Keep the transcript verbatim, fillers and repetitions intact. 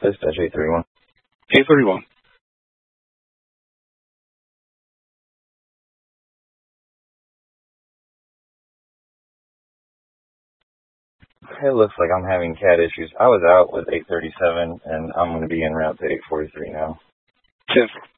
Dispatch eight thirty-one. eight thirty-one. It looks like I'm having cat issues. I was out with eight thirty-seven, and I'm going to be en route to eight forty-three now. ten